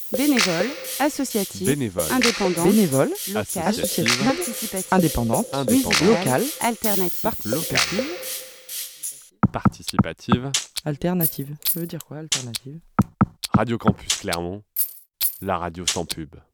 Bénévole, associative, Bénévole, indépendante, Bénévole, locale, associative, participative, indépendante, indépendante, locale, alternative. locale, participative, alternative. Ça veut dire quoi, alternative? Radio Campus Clermont, la radio sans pub.